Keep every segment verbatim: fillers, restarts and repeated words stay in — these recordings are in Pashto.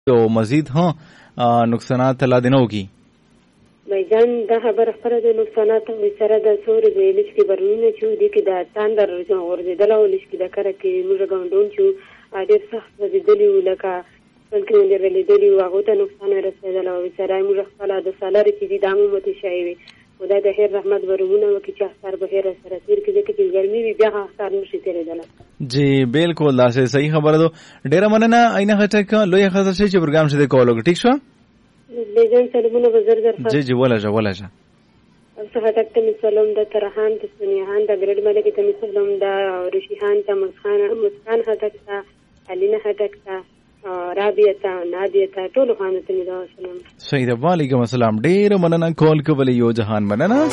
او مزید ها نقصانات لا دینو کی بایجان دا خبر خبره د نقصانات او سره د سور د لشکې برنونه چې دي کې د تاندر ورزیدل او لشکې د کړه کې موږ غونډون چې ډېر سخت وزیدلی ولکه څنګه ولې ولیدلی هغه ته نقصان رسیدل او سره موږ خپل د سالار چې د دامو مت شایوي خدای د خیر رحمت ورونه وکړي چې اختر به خیر سره تیر کې چې ګرمي وي بیا اختر نشي تیرېدل. جی بالکل دا صحیح خبره ده. ډیره مننه اینه هټک لوی خزر شي چې پروګرام شته کولو ټیک شو. لجن سلامونه بزر در جی جی ولا جا ولا جا څه هټک ته سلام د ترحان د سنیحان د ګرډ ملک ته سلام د رشیحان ته مسخان مسخان هټک ته علینه هټک ته رابعه ته نادیه ته ټول خانه ته دا سلام. صحیح ده. وعلیکم السلام. ډیر مننه کول کولی یو جهان مننه.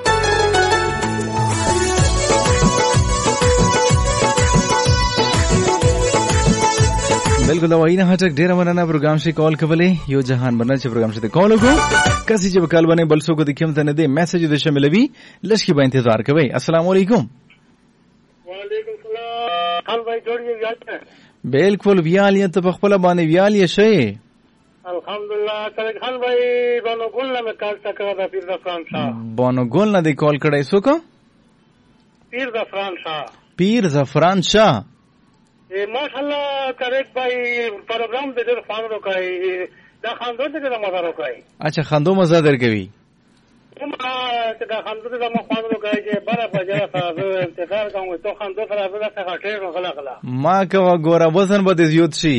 बिल्कुल वही ना हटक ढेर मनाना प्रोग्राम से कॉल कवले यो जहान बनना चाहिए प्रोग्राम से कॉल को कसी जब कल बने बलसों को दिखियम तने दे मैसेज दिशा में लवी लश्की बा इंतजार कर भाई. अस्सलाम वालेकुम. वालेकुम सलाम. खान भाई जोड़िए याद है बिल्कुल वियालिया तो पखपला बाने वियालिया शे अल्हम्दुलिल्लाह. चले खान भाई बानो गुलना में काल चक्रा दा पीर दा फ्रांस सा बानो गुलना दे कॉल कड़ाई सो को पीर दा फ्रांस सा पीर जफरान शाह ए माशाल्लाह करेक्ट भाई प्रोग्राम दे दर फान रोकाई दा खानदो दे दा मजा रोकाई. अच्छा खानदो मजा दर के भी ما ته خاندو ته ما خوانو کوي چې بره بجا سره انتظار کوم ته خاندو سره بل څه غټه غلا غلا ما کوه ګوره وزن به زیات شي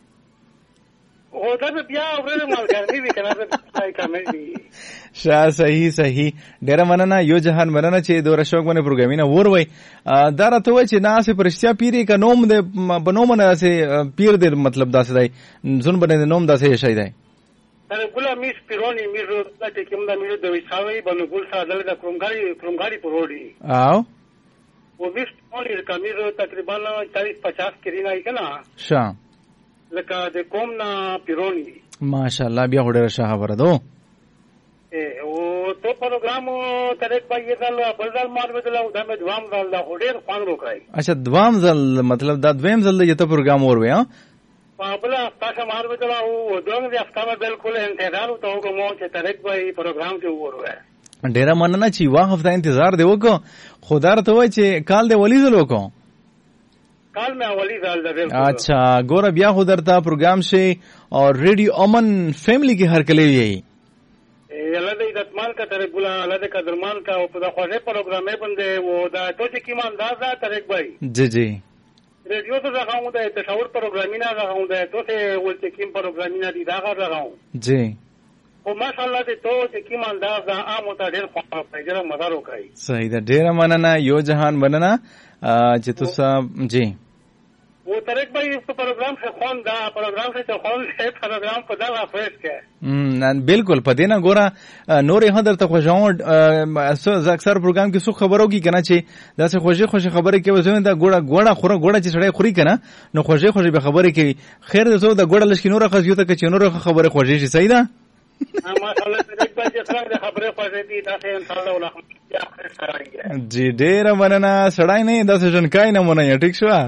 او دا بیا ورته مال کوي وی کنه ځای کامل دي. شا صحیح صحیح. ډیر مننه یو جهان مننه چې دوره شوق باندې پروګرامینه ور وای دا راته وای چې ناسه پرشتیا پیری کا نوم د بنوم نه سه پیر د مطلب داسې دی زون باندې نوم داسې شي دی तर गुला मिस पिरोनी मिस ला के किमदा मिस द विसावे बन गुल सा दल द क्रोमगाड़ी क्रोमगाड़ी परोडी आओ वो मिस ओली का मिस तकरीबन चालीस पचास किरीना है ना शा लका de कोमना पिरोनी माशाल्लाह बिया होडर शाह बरदो ए वो तो प्रोग्राम तरेक भाई ये दल बलदल मार में दल उधर में द्वाम दल दा होडर फान रोकाई. अच्छा द्वाम जल मतलब दा द्वेम जल ये तो प्रोग्राम और वे हां पापला ताशा मार में चला वो दोंग दे हफ्ता में बिल्कुल इंतजार तो को मो से तरेक भाई प्रोग्राम के ऊपर है. डेरा मनना ची वा हफ्ता इंतजार देवो को खुदा तो वही चे काल दे वली जलो को काल में वली जाल दे. अच्छा गोरा बिया खुदर था प्रोग्राम से और रेडियो अमन फैमिली के हर कले यही अल्लाह दे इज्जतमान का तरेक बुला अल्लाह दे कदरमान का वो खुदा ख्वाजे प्रोग्राम है बंदे वो दा तो की ईमानदार दा तरेक भाई जी जी रेडियो तो रखाऊं दे तशawur प्रोग्रामिना रखाऊं दे तो से वो चेकिंग प्रोग्रामिना दी दागा रखाऊं जी वो माशाल्लाह दे तो चेकिंग अंदाज दा आम होता ढेर पैजरा मजा रोकाई. सही दा ढेर मनना यो जहान बनना जितु साहब जी वो तरेक भाई इस प्रोग्राम से कौन दा प्रोग्राम से तो कौन से प्रोग्राम को दा फ्रेश के हम्म बिल्कुल पदेना गोरा नोरे हदर त खोजाऊ अक्सर प्रोग्राम की सुख खबरों की कहना चाहिए जैसे खोजे खोजे खबरें के वजह दा गोड़ा गोड़ा खुरा गोड़ा ची सड़े खुरी कहना नो खोजे खोजे be खबरें के खैर दसो दा गोड़ा लश्की नोरा खजियो तक के नोरा खबरें खोजे ची सही दा माशाल्लाह तरेक भाई जैसा खबरें खोजे दी दा से इंशाल्लाह उला आखिर कराएंगे. जी ढेर मनना सड़ाई नहीं दस जन काई ना मना ठीक छो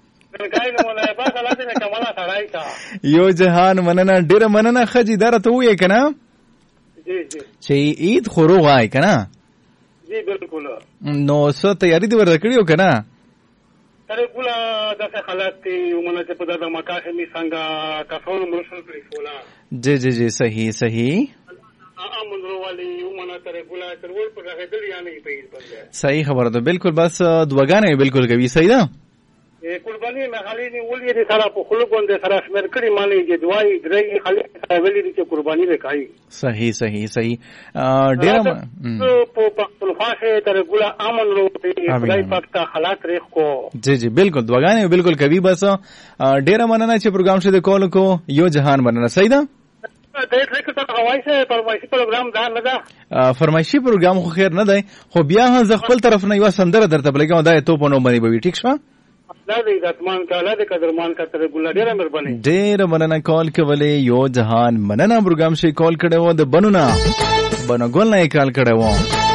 यो जहान मनना ډیر مننه خجی دره ته وې کنه جی جی چې عید خورو وای کنه جی بالکل نو څه تیاری دی ورکړیو کنه ترې ګولا دغه حالات کې ومنه چې په دغه مکاشه می څنګه کفون مرسل کړی فولا جی جی جی صحیح صحیح امن روالي ومنه ترې ګولا تر ور په هغه دل یانه پیښ بنده صحیح خبره ده بالکل بس دواګانې بالکل کوي صحیح ده قرباني مې خالي نه ولې دې سره په خلق باندې سره شمیر کړی مالې چې دوای درې خالي ویلې دې چې قرباني وکړي. صحیح صحیح صحیح ډیر په په خاصه تر ګلا امن رو خدای پاک ته حالات ریخ کو. جی جی بالکل دواګانې بالکل کوي بس ډیر مننه چې پروګرام شه د کول کو یو جهان مننه صحیح ده. دې ټریک ته هواي سه فرمایشي پروګرام دا نه ده فرمایشي پروګرام خو خیر نه دی خو بیا هم ز خپل طرف نه یو سندره درته بلګم دا ته په نو باندې به ټیک شو. لا دې عزتمان کا لا دې قدرمان کا تر ګل ډیر مهرباني. ډیر مننه کال کولې یو جهان مننه پروګرام شي کال کړه و د بنونا بنو ګل نه کال کړه و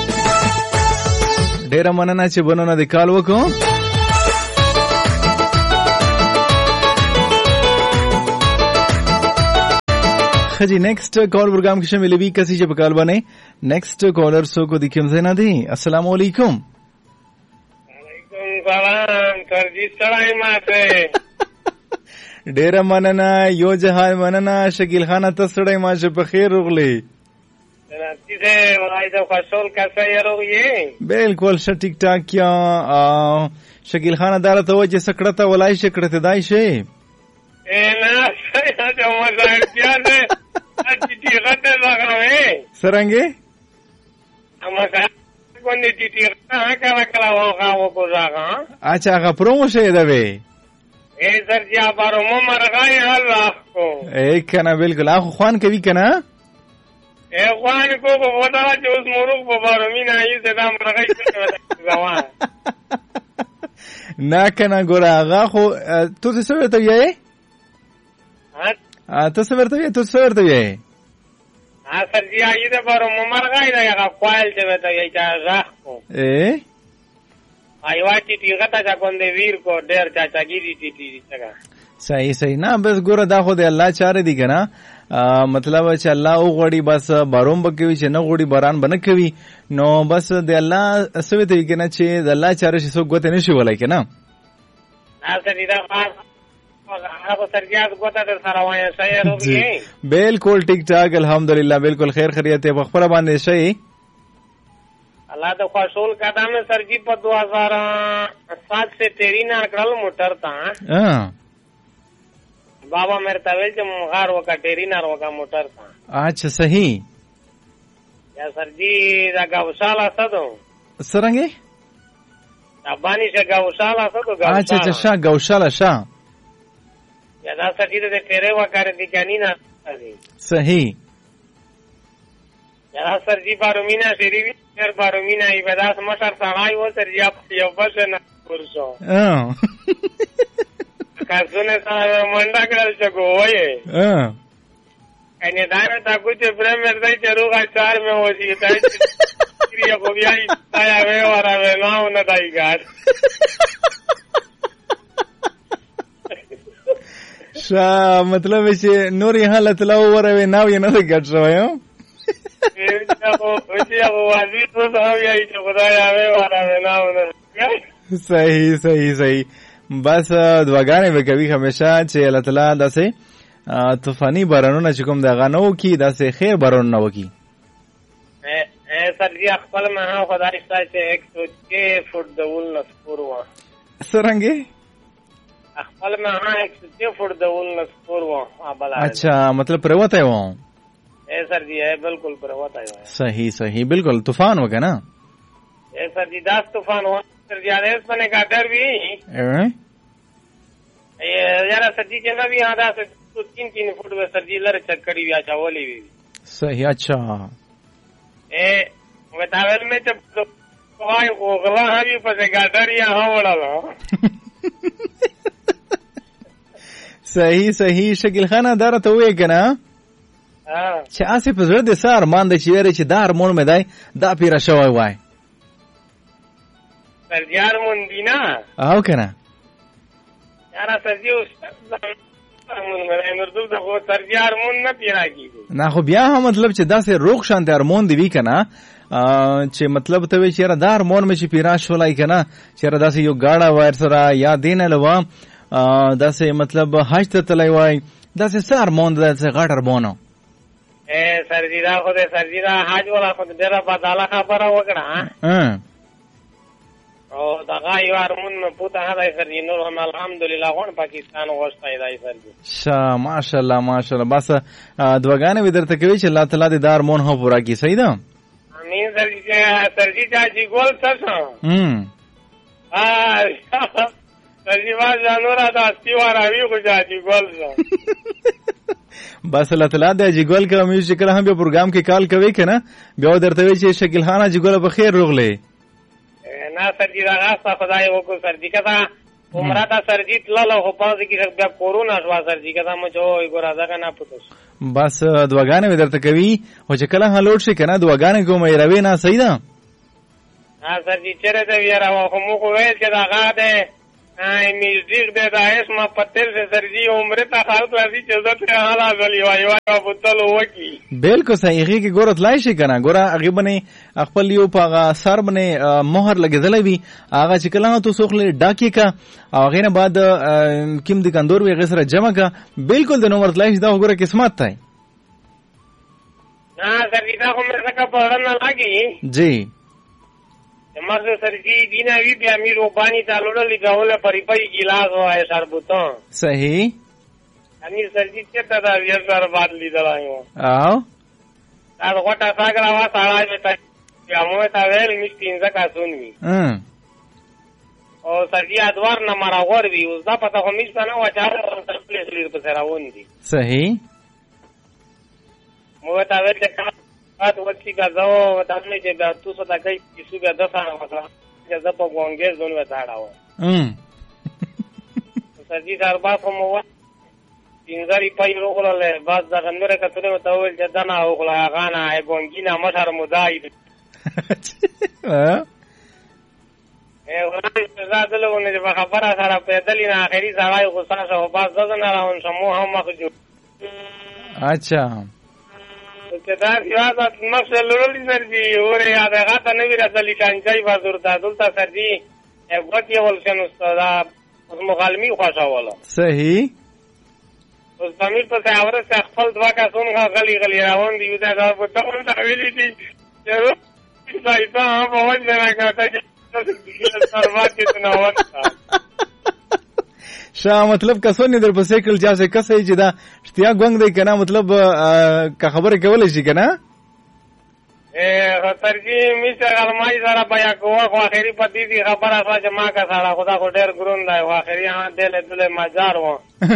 ډیر مننه چې بنونا د کال وکړو. خجی نیکسٹ کال پروگرام کې شامل وي کسي چې په کال باندې نیکسٹ کالر سو کو د کوم ځای نه دی. السلام علیکم. وعلیکم سلام سرجیت سړی ماته ډیر مننه یو جهان مننه شکیل خان ته سړی ماشه په خیر وغلی راځي دې وای دا خاصول کاسه یې روغې بالکل ش ټیک ټاک یا شکیل خان دار ته وجه سکړه ته ولای شکړه دای شي نه څه مزه بیا دې اټی غته راغوي سرنګي امګه کوندې ټی غته کلا کلا وغاو کو راغا اچھا هغه پروموشن دی وی اے سر جی بارو مو مرغای الله کو اے کنه بالکل اخو خوان کوي کنه اے خوان کو په ودا چې اوس مورو په بارو مینا یې زدا مرغای کوي ځوان نه کنه ګور هغه خو تو څه ورته یې ها ته څه ورته یې تو څه ورته یې ها سر جی یې د بارو مو مرغای دا هغه خوایل چې ته یې چا راخ کو اے ایوا ټی ټی غتا چا کوندې ویر کو ډیر چا چا گیری ټی ټی څنګه صحیح صحیح نه بس ګوره دا خو د الله چاره دي کنه مطلب چې الله او غوړي بس باروم بکوي چې نه غوړي باران بنه کوي نو بس د الله سوي ته کنه چې د الله چاره شي سو غوته نشي ولای کنه تاسو دې دا هغه سرګیات غوته در سره وایي صحیح روغي بالکل ټیک ټاک الحمدلله بالکل خیر خیریت په خبره باندې شي الله د خوشول قدم سرجی په دو ہزار سات سے تیرین کړل موټر تا ها بابا مرته ویل چې مغار وکا تیرین وکا موټر تا اچھا صحیح یا سرجی دا گاوشالا سدو سرنګي ابانی شه گاوشالا سدو گاوشالا اچھا اچھا شا گاوشالا شا یا دا سرجی د تیرې وکړ دي کنينا صحیح یا سرجی بارومینا شریوی سر بارومینا ای بداس مشر سړای و سرجی اپ یو بشنه ورشو اه کاسونه سره منډه کړل چې ګوې اه کنه دا نه تا کوچ پرمر دای چې روغه چار مې وځي ته کریه خو بیا یې تایا وې ورا وې نو نه دای ګار شا مطلب چې نور یې حالت لا وره وې نو یې نه ګټ شوی صحیح صحیح صحیح بس دعاګانې به کوي همیشه چې الله تعالی داسې طوفاني بارانونه چې کوم دغه نه وکړي داسې خیر بارانونه وکړي سر جی خپل ما خدای ستاسو چې ایک سو چھ فوټ د ول نسپور و سرنګي خپل ما ایک سو چھ فوټ د ول نسپور و اچھا مطلب پروته و اے سر جی ہے بالکل پر ہوتا ہے صحیح صحیح بالکل طوفان ہوگا نا اے سر جی دس طوفان ہوا سر جی آدھیس بنے کا ڈر بھی یارا سر جی کے نہ بھی آدھا سر تین تین فٹ میں سر جی لر چکڑی بھی آچا ولی بھی صحیح اچھا اے ویتاویل میں جب کوئی اوغلا ہاں بھی پسے کا ڈر یہاں وڑا لو صحیح صحیح شکل خانہ دارت ہوئے کنا چې اسې په زړه د سار مان د چې ویری چې دا هرمون مې دی دا پیره شوی وای سرجی هرمون دی نه او کنه یاره سرجی هرمون مې دی نور د خو سرجی هرمون نه پیرا کیږي نه خو بیا هم مطلب چې داسې روغ شانت هرمون دی وی کنه چې مطلب ته وی چې دا هرمون مې چې پیرا شولای کنه چې داسې یو گاډه وای سره یا دینه لوا داسې مطلب حج ته تلای وای داسې سار مون داسې غټ هرمونو اے سرجی دا خو دې سرجی دا حاج ولا خو ډېر بداله خبره وکړه ها او دا غي هرمون په پوتا هدا سرجی نور هم الحمدلله غون پاکستان وښتای دی سرجی شا ماشاءالله ماشاءالله بس دواګانې ودرته کوي چې الله تعالی دې دار مون هو پورا کی صحیح ده امين سرجی سرجی چاچی ګول څه هم ا سرجی ما جانورا دا سیوارا وی خو چاچی ګول څه بس الله تعالی د جګول کا امید شکل هم به پروګرام کې کال کوي کنه بیا درته وی چې شکل خانه جګول په خیر روغله نه سرجی دا غاسه خدای وکړ سرجی کدا عمره دا سرجی تلله خو پاز کې بیا کورونا شوا سرجی کدا مو جو ګورا ځکه نه پوتوس بس دواګانې درته کوي او چې کله هلوټ شي کنه دواګانې کومې روي نه صحیح ده ها سرجی چیرې دا ویرا خو مو خو ویل چې دا غاده میوزیک دے دا اسما پتل سے سرجی عمره تا خالق راځي چې زه ته حالا غلی وای وای په تل وکی بالکل صحیح هغه کې ګورت لای شي کنه ګوره هغه باندې خپل یو پاغه سر باندې مهر لګیدلې وي هغه چې کله تو سوخله ډاکی کا هغه نه بعد کیم د کندور وی غسر جمع کا بالکل د نمبر لای شي دا ګوره قسمت تای نا سرجی دا کوم څه کا پړن لګي جی مغه سرجی دینا وی بیا میرو پانی چالو لګاوله پری پری ګلاس وای شربتو صحیح امیر سرجی ته دا وی سر بعد لیدلایو او دا غټه ساګرا وا ساړای وتا بیا مو ته ویل مشتین زکا سونوي ام او سرجی ادوار نه مرا ور وی اوس دا پته خو مش نه وا چار تر پلیس لیر په سراون دي صحیح مو ته ویل چې ات وڅی غزاو تاسو چې بیا تاسو ته کوي چې بیا د سره وځه چې د په ګونګې زون وځاړاو ام سرجی دربا کوم و انځري پای وروغله بعد د غنره کتره ته ول چې دنا وغلا غانا ای ګونګینا مشر مدای ها ای ورته زادلونه چې خبره سره پیدل نه اخري ځای غوسه شو بعد دغه راون سمو هم مخجو اچھا چې دا یاد نقشه لولې سرجی اورې هغه غاته نه ویره دلی چانچای بازور ته دلته سرجی یو غټي ولشن استاد اوس مغالمی خوښه ولا صحیح اوس زمير په څاوره څخه خپل دوا کا څنګه غلي غلي روان دي دا دا په ټول ته ویلې دي چې سایتا په وځه نه کاته چې سروات کې نه وتا شاه مطلب کسونه در په سیکل جا سے کسې چې دا اشتیا غونګ دی کنه مطلب کا خبره کولای شي کنه اے سرجی میشه غلمای سره بیا کوه خو اخري پتی دي خبره راځه ما کا سره خدا کو ډېر ګرون دی خو اخري ها دل دل مزار و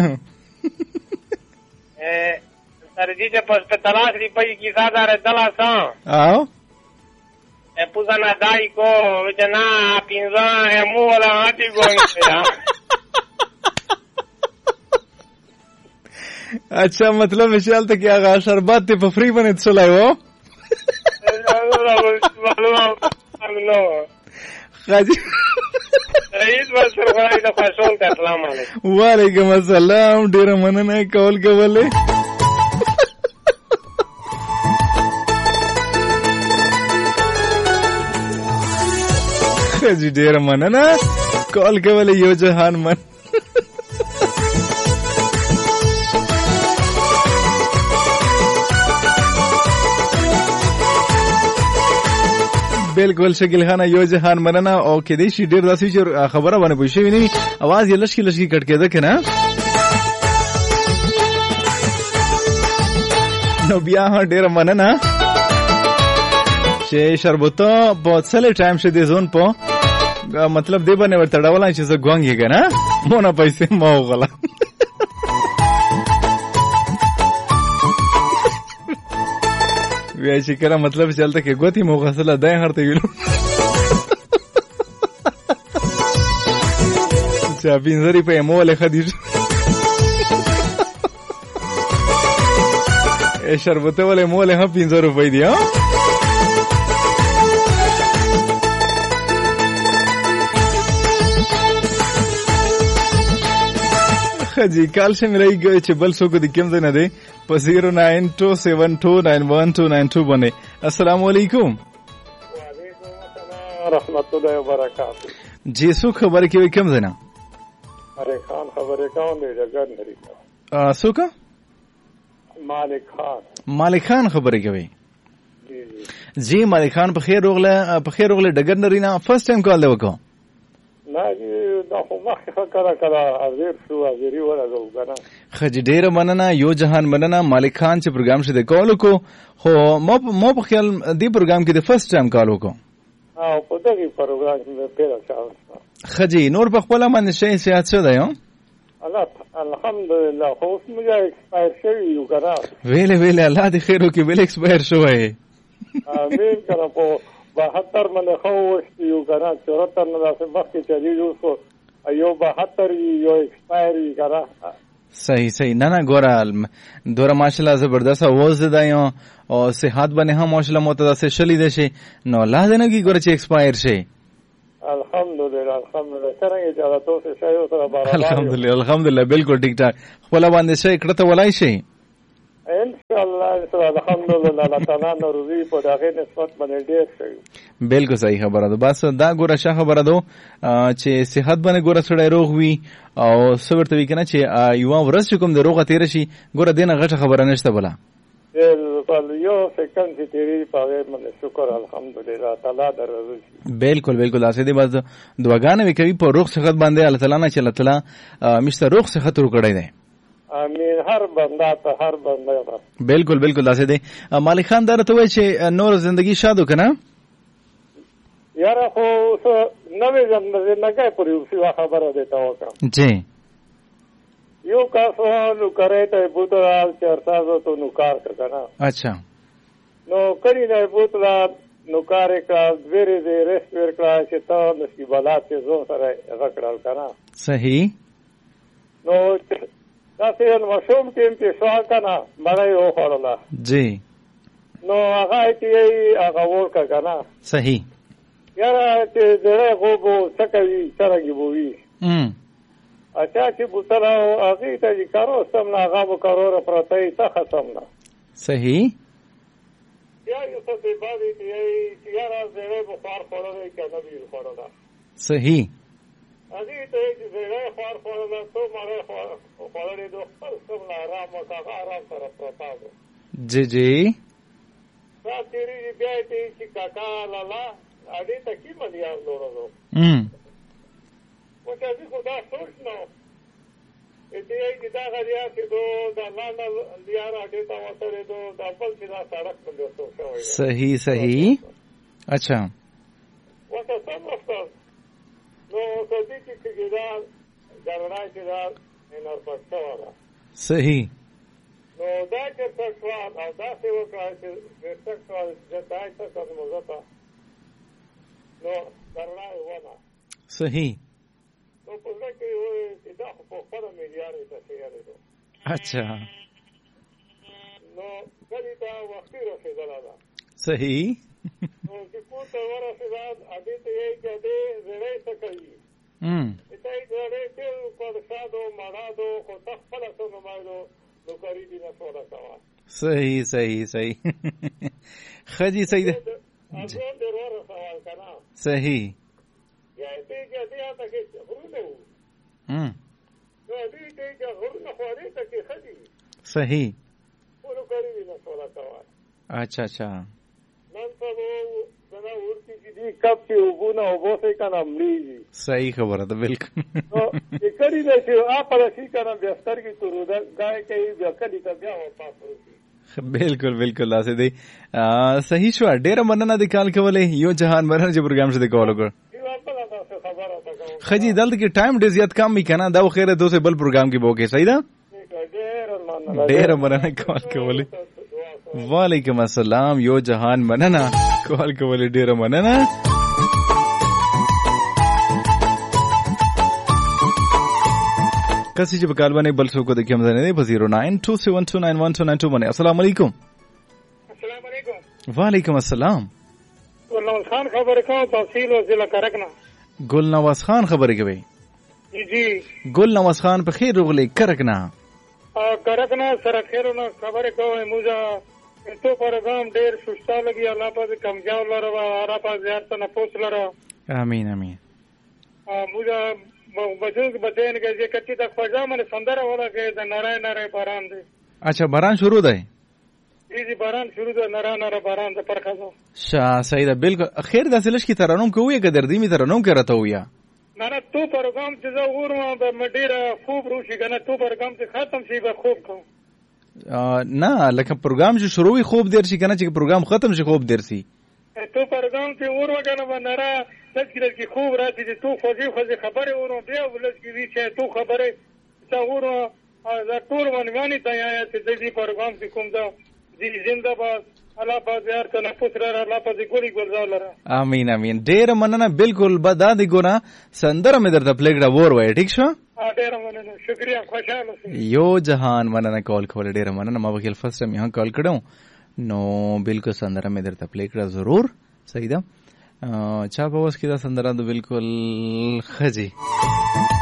اے سرجی چې په تلاش ری پي کی ساده دلا سا او e pusa na dai ko vecina pinza e mu wala hati gonga अच्छा मतलब विशाल तक क्या शरबत पे फ्री बने चलाए वो वालेकुम अस्सलाम डेरा मनना कॉल के बोले जी डेरा मनना कॉल के बोले यो जहान मन بالکل شکل خانه یو جهان مننه او کې دې شي ډیر داسې چې خبره باندې پوښښ ویني आवाज یې لشکې لشکې کټ کېده کنه نو بیا ډیر مننه چې شربتو په څلې ټایم شه دې زون په مطلب دې باندې ورته ډولای چې زه ګونګې کنه مونږه پیسې مو غلا وی چې کله مطلب چلته کې ګوتی مو غسله دای هرته ویلو چې پینځري په مو له خدیج ا شربته ولې مو له پینځه روپۍ دی ها خجی کال سے میرا گئے چې بل سو کو د کوم نه دی په zero nine two seven two nine one two nine two باندې السلام علیکم وعلیکم السلام رحمت الله وبرکاتہ جی سو خبر کې کوم زنه اره خان خبره کوم دی جګر نری ا سو کا مالک خان مالک خان خبره کوي جی جی مالک خان په خیر وغله په خیر وغله ډګر نرینا فرست ټایم کال دی وکړه نه دا خو مخه کړه کړه ازیر شو ازيري ورغو کنه خج ډیر مننه یو جهان مننه مالک خان چې پروګرام شه د کال کو خو مو مو په خیال دی پروګرام کې د فرست ټایم کال وکړه او په دغه پروګرام کې پیدا شاو خجی نور په خپل باندې شي سیاست شه دی الله الحمدلله خو اوس موږ ایکسپایر شوی یو کنه ویله ویله الله دې خیر وکړي ویل ایکسپایر شوی امين کنه په بهتر منه خو یو کنه چورتر نه داسې وخت چې یو سو ایو بهتر یو ایکسپایر کنه صحیح صحیح نه نه ګورال دوره ماشاءالله زبردست आवाज ده یو او صحت باندې هم ماشاءالله متدا سے شلی ده شي نو لا ده نه کی ګور چې ایکسپایر شي الحمدلله الحمدلله څنګه چې تاسو څه شایو سره برابر الحمدلله الحمدلله بالکل ټیک ټاک خپل باندې شي کړه ته ولای شي ان شاء الله سره الحمدلله الله تعالی نوري په دغه نسبت باندې ډیر شي بالکل صحیح خبره ده بس دا ګوره شه خبره ده چې صحت باندې ګوره سړی روغ وي او څورته وی کنه چې یو ورځ کوم د روغه تیر شي ګوره دینه غټه خبره نشته بلا یو سکند چې تیری پاوې باندې شکر الحمدلله تعالی درځي بالکل بالکل اسې دې بس دعاګانې وکوي په روغ صحت باندې الله تعالی نه چې الله تعالی مشته روغ صحت ور کړی دی امين هر بنده ته هر بنده بالکل بالکل اسې دې مالک خان درته وای چې نور زندگی شادو کنه یاره خو نوې زندګۍ پر یو څه خبره ده تا وکړه جی یو کاسو نو کرے ته بوتل چرتا تو نو کار کنه اچھا نو کړي نه بوتل نو کار کا ویری دې ریس ور کړه چې تا نشي بلات زو سره غکړل کنه صحیح نو تاسو یو مشوم ټیم کې شو کنه مړی او خړلا جی نو هغه چې هغه ورکا کنه صحیح یاره چې دغه غوبو څکوي څنګه بووي ام اچھا چې بوتل هغه ته کارو سم نه هغه به کارو را پرته ای څه ختم نه صحیح یا یو څه به باندې چې یاره زره بخار خورلای کنه وی خورلا صحیح هغه ته چې زره خور خورلا ته مړ خورلې دوه سم نه آرام او آرام سره پروتاو جی جی دا تیری بیا ته چې کاکا لالا اړې ته کی مليار لورو ام وکړه چې خدا سوچ نو دې چې دا غړیا چې دو دا لاندې لیار اړې ته وته دو دا خپل چې دا سړک په لور شوی صحیح صحیح اچھا وته څنګه وسته نو څه دې چې دا ګرنا چې دا نور پښتو وره صحیح نو دا چې څه او دا څه وکړه چې څه څه دا څه څه موږ نو ګرنا ونه صحیح نو په لکه یو چې دا په خپل میلیار ته تیار دي اچھا نو کله دا وختي رسیدله ده صحیح نو چې کوته ورسېده اده ته یې چې دې زړې څه کوي ام ته یې زړې ته په ساده مړادو خو خپل څه نو مایلو نو کوي دي نه څوړه کوا صحیح صحیح صحیح خدي صحیح ده اځو دې ورو سوال کنه صحیح یا دې چې دې تا کې ورونه ام نو دې چې ورونه خو دې ته کې خدي صحیح ورو کوي دي نه څوړه کوا اچھا اچھا نن ته وو دا ورته دي کپ چې وګونه وبوسه کنه ملي صحیح خبره ده بالکل نو کړي نه چې اپ راشي کنه بهتر کی تو دا گائے کوي بیا کړي ته بیا و پاسو بالکل بالکل لاسه دی صحیح شو ډیره مننه د کال کولې یو جهان مرنه چې پروګرام شه د کول وکړ خجی دلته کې ټایم ډیر زیات کم می کنه دا خیره دوسه بل پروګرام کې بوکه صحیح ده ډیره مننه کال کولې وعلیکم السلام یو جهان مننه کال کولې ډیره مننه کسی چې په کال باندې بل څوک د کوم ځای نه په zero nine two seven two nine one two nine two باندې السلام علیکم السلام علیکم وعلیکم السلام ګل نواز خان خبرې کوم تحصیل او ضلع کرکنه ګل نواز خان خبرې کوي جی جی ګل نواز خان په خیر رغلې کرکنه ا کرکنه سره خیرونه خبرې کوم موږ ته پروګرام ډیر سستا لګي الله پاک کمجاو لره الله پاک زیات نه پوس لره امين امين ا موږ بجوګ بدین کې چې کتی د خواجامن سندره ولا کې د نارای نارای باران دی اچھا باران شروع دی جی باران شروع ده نارای نارای باران د پرخازو شا صحیح ده بالکل خیر د سلش کی ترانوم کوی که در دیمی ترانوم کرته ویا نه نه تو پروګرام چې زه ورما به مډیره خوب روشي کنه تو پروګرام چې ختم شي به خوب کوم نه لکه پروګرام چې شروع وي خوب دیر شي کنه چې پروګرام ختم شي خوب دیر شي تو پروګرام چې ورما کنه به نارا لکه چې خوب راځي چې تو خوځي خوځي خبره ورو بیا ولکه وی چې تو خبره تا ورو دا ټول باندې ته یا چې دې پروګرام کې کوم دا دې زنده‌باد الله پاک یار ته نفس را الله پاک ګوري ګلزار لره امين امين ډیر مننه بالکل بدا دی ګورا سندره مې درته پلیګړه ور وای ټیک شو ډیر مننه شکریا خوشاله یو جهان مننه کال کول ډیر مننه ما وکیل فرست ټایم یې کال کړم نو بالکل سندره مې درته پلیګړه ضرور صحیح ده چا په وس کې دا سندره ده بالکل خجی